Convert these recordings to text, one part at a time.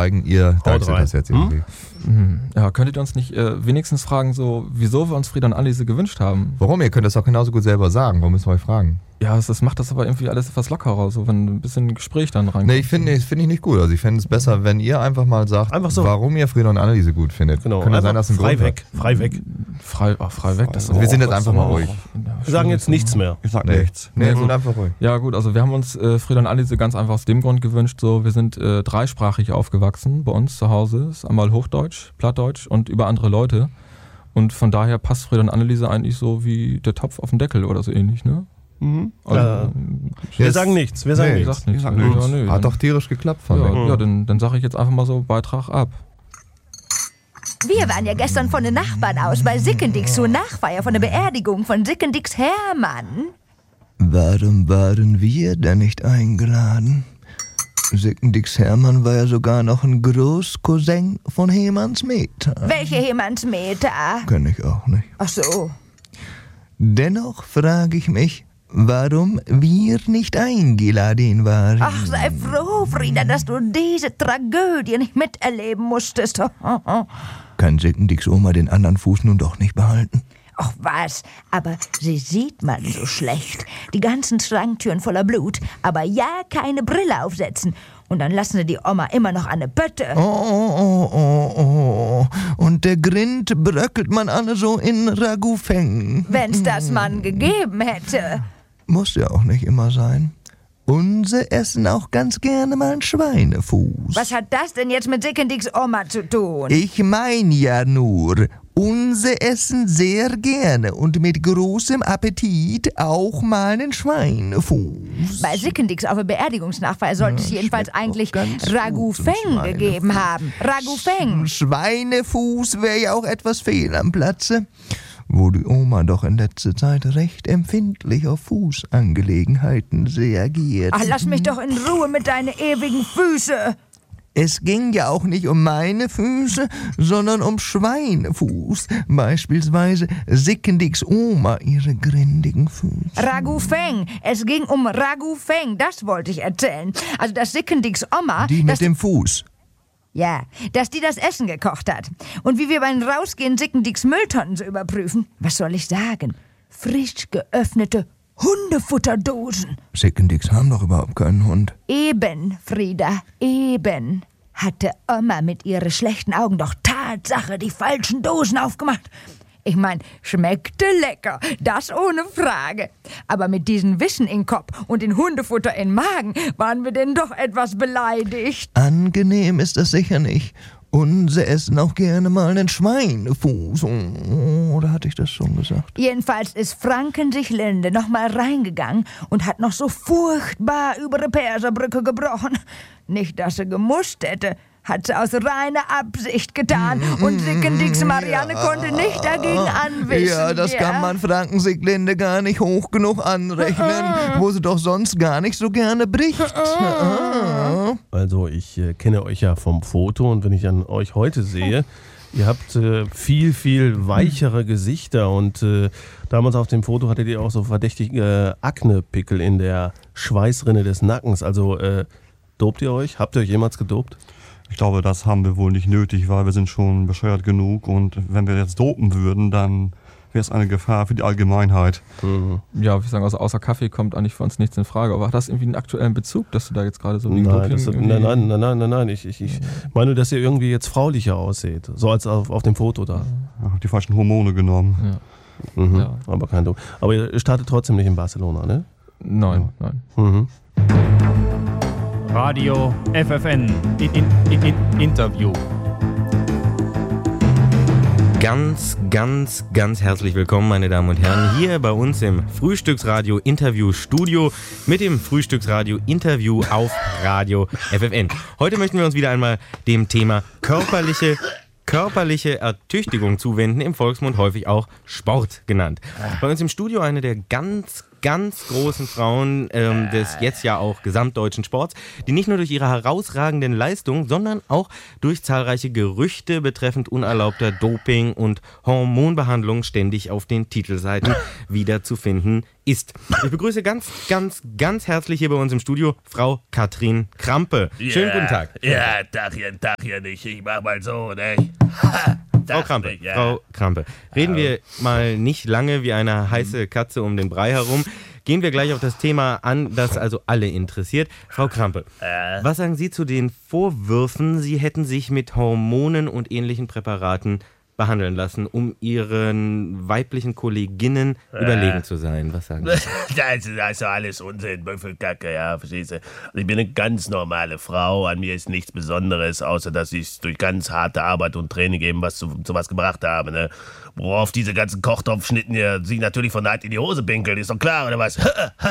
Schweigen, ihr deichselt das jetzt irgendwie. Ja, könntet ihr uns nicht wenigstens fragen, so, wieso wir uns Frieda und Anneliese gewünscht haben? Warum? Ihr könnt das auch genauso gut selber sagen. Warum müssen wir euch fragen? Ja, das macht das aber irgendwie alles etwas lockerer, so wenn ein bisschen Gespräch dann reinkommt. Nee, find ich nicht gut. Also ich fände es besser, wenn ihr einfach mal sagt, warum ihr Frieda und Anneliese gut findet. Genau. Könnte sein, dass ein frei Grund weg. Frei weg. Frei weg. Das wir sind jetzt einfach mal ruhig. Wir sagen jetzt nichts mehr. Ich sag nichts. Nee, sind einfach ruhig. Ja gut, also wir haben uns Frieda und Anneliese ganz einfach aus dem Grund gewünscht, so wir sind dreisprachig aufgewachsen bei uns zu Hause. Ist einmal Hochdeutsch, Plattdeutsch und über andere Leute. Und von daher passt Frieda und Anneliese eigentlich so wie der Topf auf den Deckel oder so ähnlich, ne? Also, wir sagen nichts. Wir sagen nichts. Ja, nö, Hat doch tierisch geklappt von mir. Ja, dann sage ich jetzt einfach mal so Beitrag ab. Wir waren ja gestern von den Nachbarn aus bei Sickendix zur Nachfeier von der Beerdigung von Sickendix Hermann. Warum waren wir da nicht eingeladen? Sickendix Hermann war ja sogar noch ein Großcousin von Hemans Meta. Welche Hemans Meta? Kenn ich auch nicht. Ach so. Dennoch frage ich mich, warum wir nicht eingeladen waren. Ach, sei froh, Frieda, dass du diese Tragödie nicht miterleben musstest. Kann Sickendix Oma den anderen Fuß nun doch nicht behalten? Ach was, aber sie sieht man so schlecht. Die ganzen Schranktüren voller Blut, aber ja keine Brille aufsetzen. Und dann lassen sie die Oma immer noch an der Pötte. Oh. Und der Grind bröckelt man alle so in Ragufeng. Wenn's das Mann gegeben hätte. Muss ja auch nicht immer sein. Unse essen auch ganz gerne mal einen Schweinefuß. Was hat das denn jetzt mit Sickendix Oma zu tun? Ich mein ja nur, unse essen sehr gerne und mit großem Appetit auch mal einen Schweinefuß. Bei Sickendix auf der Beerdigungsnachfeier sollte es jedenfalls eigentlich Ragufeng gegeben haben. Ragufeng. Schweinefuß wäre ja auch etwas fehl am Platze. Wo die Oma doch in letzter Zeit recht empfindlich auf Fußangelegenheiten reagiert. Ach, lass mich doch in Ruhe mit deinen ewigen Füße. Es ging ja auch nicht um meine Füße, sondern um Schweinefuß. Beispielsweise Sickendix Oma ihre grindigen Füße. Ragufeng. Es ging um Ragufeng. Das wollte ich erzählen. Also, dass Sickendix Oma... Die mit dem Fuß. Ja, dass die das Essen gekocht hat. Und wie wir beim Rausgehen Sickendix Mülltonnen so überprüfen. Was soll ich sagen? Frisch geöffnete Hundefutterdosen. Sickendix haben doch überhaupt keinen Hund. Eben, Frieda, eben. Hatte Oma mit ihren schlechten Augen doch Tatsache die falschen Dosen aufgemacht. Ich mein, schmeckte lecker, das ohne Frage. Aber mit diesem Wissen in Kopf und den Hundefutter in Magen waren wir denn doch etwas beleidigt. Angenehm ist das sicher nicht. Und sie essen auch gerne mal einen Schweinefuß. Oder hatte ich das schon gesagt? Jedenfalls ist Franken-Sichlinde noch mal reingegangen und hat noch so furchtbar über die Perserbrücke gebrochen. Nicht, dass sie gemusst hätte. Hat sie aus reiner Absicht getan. Und Sickendix Marianne konnte nicht dagegen anwischen. Ja, das kann man Franken-Sichlinde gar nicht hoch genug anrechnen, wo sie doch sonst gar nicht so gerne bricht. Also ich kenne euch ja vom Foto und wenn ich an euch heute sehe, ihr habt viel, viel weichere Gesichter und damals auf dem Foto hattet ihr auch so verdächtige Aknepickel in der Schweißrinne des Nackens. Also dopt ihr euch? Habt ihr euch jemals gedopt? Ich glaube, das haben wir wohl nicht nötig, weil wir sind schon bescheuert genug und wenn wir jetzt dopen würden, dann wäre es eine Gefahr für die Allgemeinheit. Ja, ich sagen, also außer Kaffee kommt eigentlich für uns nichts in Frage. Aber hat das irgendwie einen aktuellen Bezug, dass du da jetzt gerade so Nein, nein. Ich meine, dass ihr irgendwie jetzt fraulicher ausseht. So als auf dem Foto da. Ich habe die falschen Hormone genommen. Ja. Ja. Aber kein Dom. Aber ihr startet trotzdem nicht in Barcelona, ne? Nein. Radio FFN Interview. Ganz herzlich willkommen, meine Damen und Herren, hier bei uns im Frühstücksradio Interview Studio mit dem Frühstücksradio Interview auf Radio FFN. Heute möchten wir uns wieder einmal dem Thema körperliche Ertüchtigung zuwenden, im Volksmund häufig auch Sport genannt. Bei uns im Studio eine der ganz ganz großen Frauen des jetzt ja auch gesamtdeutschen Sports, die nicht nur durch ihre herausragenden Leistungen, sondern auch durch zahlreiche Gerüchte betreffend unerlaubter Doping- und Hormonbehandlung ständig auf den Titelseiten wiederzufinden ist. Ich begrüße ganz, ganz, ganz herzlich hier bei uns im Studio Frau Katrin Krampe. Schönen guten Tag. Ja, Tag nicht. Ich mach mal so, ne? Frau Krampe, ja. Frau Krampe, reden wir mal nicht lange wie eine heiße Katze um den Brei herum. Gehen wir gleich auf das Thema an, das also alle interessiert. Frau Krampe, was sagen Sie zu den Vorwürfen, Sie hätten sich mit Hormonen und ähnlichen Präparaten behandeln lassen, um Ihren weiblichen Kolleginnen überlegen zu sein? Was sagen Sie? Das ist alles Unsinn, Büffelkacke, ja, verstehst du? Ich bin eine ganz normale Frau, an mir ist nichts Besonderes, außer dass ich durch ganz harte Arbeit und Training eben was zu was gebracht habe, ne? Worauf diese ganzen Kochtopfschnitten hier sich natürlich von Neid in die Hose pinkeln, ist doch klar, oder was?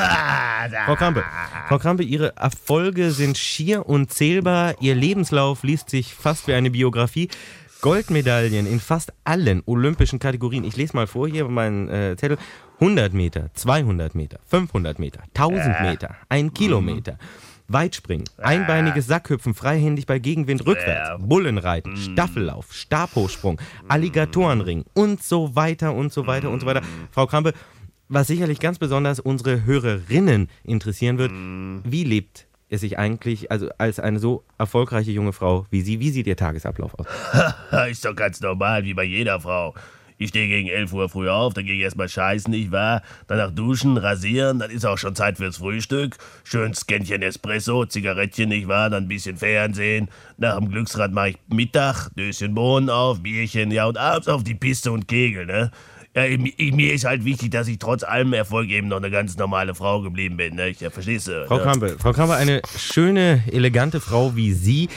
Frau Krampe, Ihre Erfolge sind schier unzählbar, Ihr Lebenslauf liest sich fast wie eine Biografie. Goldmedaillen in fast allen olympischen Kategorien. Ich lese mal vor hier meinen Zettel. 100 Meter, 200 Meter, 500 Meter, 1000 Meter, 1 Kilometer. Weitspringen, einbeiniges Sackhüpfen, freihändig bei Gegenwind rückwärts, Bullenreiten, Staffellauf, Stabhochsprung, Alligatorenring und so weiter und so weiter und so weiter. Frau Krampe, was sicherlich ganz besonders unsere Hörerinnen interessieren wird, wie lebt es sich eigentlich, also als eine so erfolgreiche junge Frau wie Sie, wie sieht Ihr Tagesablauf aus? Ist doch ganz normal, wie bei jeder Frau. Ich stehe gegen 11 Uhr früh auf, dann gehe ich erstmal scheißen, nicht wahr? Danach duschen, rasieren, dann ist auch schon Zeit fürs Frühstück. Schönes Kännchen Espresso, Zigarettchen, nicht wahr? Dann ein bisschen Fernsehen. Nach dem Glücksrad mache ich Mittag, Döschen Bohnen auf, Bierchen, ja, und abends auf die Piste und Kegel, ne? Ja, mir ist halt wichtig, dass ich trotz allem Erfolg eben noch eine ganz normale Frau geblieben bin. Ne? Ja, verstehst du? Frau Krampe, eine schöne, elegante Frau wie Sie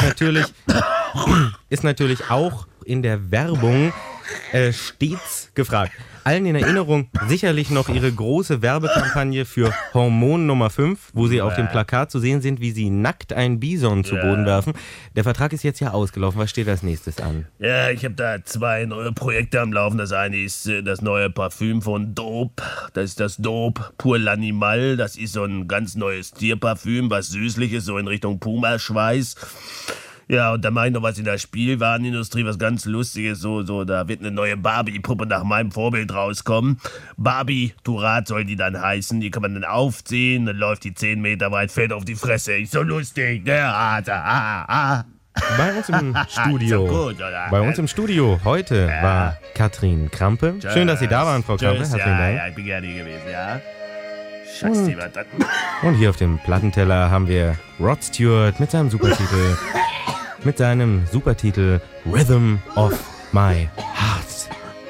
ist natürlich auch in der Werbung stets gefragt. Allen in Erinnerung sicherlich noch Ihre große Werbekampagne für Hormon Nummer 5, wo Sie auf dem Plakat zu sehen sind, wie Sie nackt einen Bison zu Boden werfen. Der Vertrag ist jetzt ja ausgelaufen. Was steht als nächstes an? Ja, ich habe da 2 neue Projekte am Laufen. Das eine ist das neue Parfüm von Dope. Das ist das Dope Pour l'Animal. Das ist so ein ganz neues Tierparfüm, was süßlich ist, so in Richtung Pumaschweiß. Ja, und dann mache ich noch was in der Spielwarenindustrie, was ganz Lustiges, so, da wird eine neue Barbie-Puppe nach meinem Vorbild rauskommen. Barbie Turat soll die dann heißen, die kann man dann aufziehen, dann läuft die 10 Meter weit, fällt auf die Fresse, ist so lustig, Bei uns im Studio, so gut, bei uns im Studio heute war Katrin Krampe. Schön, dass Sie da waren, Frau Krampe, herzlichen Dank. Ja, ich bin gerne hier gewesen, ja. Und hier auf dem Plattenteller haben wir Rod Stewart mit seinem Supertitel Rhythm of My Heart.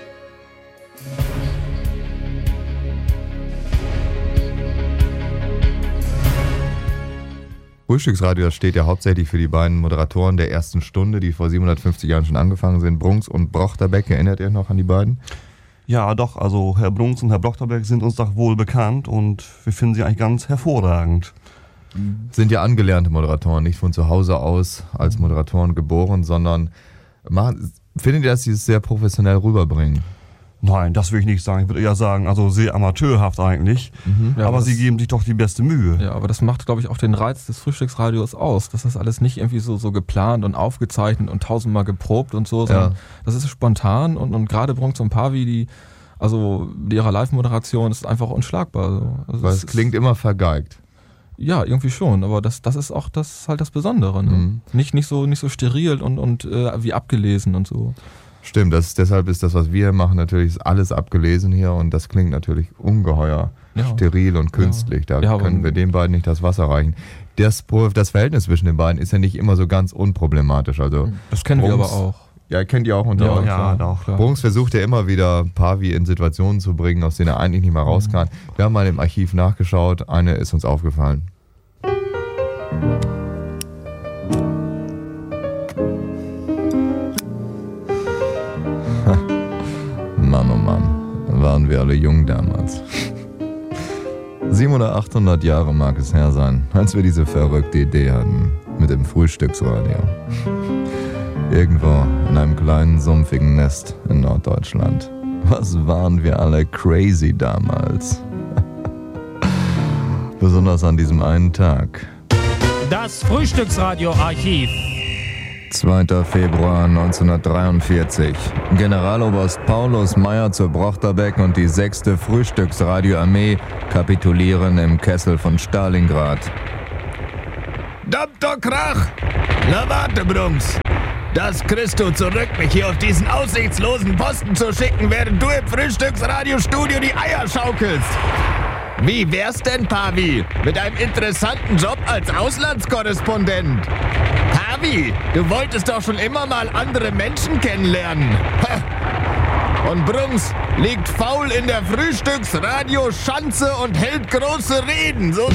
Frühstücksradio, das steht ja hauptsächlich für die beiden Moderatoren der ersten Stunde, die vor 750 Jahren schon angefangen sind, Brunks und Brochterbeck. Erinnert ihr noch an die beiden? Ja, doch, also Herr Brunks und Herr Brochterbeck sind uns doch wohl bekannt und wir finden sie eigentlich ganz hervorragend. Sind ja angelernte Moderatoren, nicht von zu Hause aus als Moderatoren geboren, sondern findet ihr, dass sie es sehr professionell rüberbringen? Nein, das will ich nicht sagen. Ich würde eher sagen, also sehr amateurhaft eigentlich. Ja, aber sie geben sich doch die beste Mühe. Ja, aber das macht, glaube ich, auch den Reiz des Frühstücksradios aus. Das ist alles nicht irgendwie so geplant und aufgezeichnet und 1000-mal geprobt und so, sondern das ist spontan und gerade Brunks und Pavi, ihre Live-Moderation ist einfach unschlagbar. Also weil es klingt immer vergeigt. Ja, irgendwie schon, aber das ist auch halt das Besondere. Ne? Nicht so steril und wie abgelesen und so. Stimmt, deshalb ist das, was wir machen, natürlich alles abgelesen hier und das klingt natürlich ungeheuer steril und künstlich. Da können wir den beiden nicht das Wasser reichen. Das Verhältnis zwischen den beiden ist ja nicht immer so ganz unproblematisch. Also das kennen wir aber auch. Ja, kennt ihr auch unter euch. Ja, doch. Brunks versucht ja immer wieder Pavi in Situationen zu bringen, aus denen er eigentlich nicht mehr raus kann. Wir haben mal im Archiv nachgeschaut, eine ist uns aufgefallen. Mann, oh Mann, waren wir alle jung damals. 700 oder 800 Jahre mag es her sein, als wir diese verrückte Idee hatten mit dem Frühstücksradio. Irgendwo in einem kleinen, sumpfigen Nest in Norddeutschland. Was waren wir alle crazy damals. Besonders an diesem einen Tag. Das Frühstücksradio-Archiv. 2. Februar 1943. Generaloberst Paulus Meyer zu Brochterbeck und die 6. Frühstücksradioarmee kapitulieren im Kessel von Stalingrad. Dr. Krach! Na warte, Brums! Das kriegst du zurück, mich hier auf diesen aussichtslosen Posten zu schicken, während du im Frühstücksradiostudio die Eier schaukelst. Wie wär's denn, Pavi, mit einem interessanten Job als Auslandskorrespondent? Pavi, du wolltest doch schon immer mal andere Menschen kennenlernen. Und Brums liegt faul in der Frühstücksradioschanze und hält große Reden. So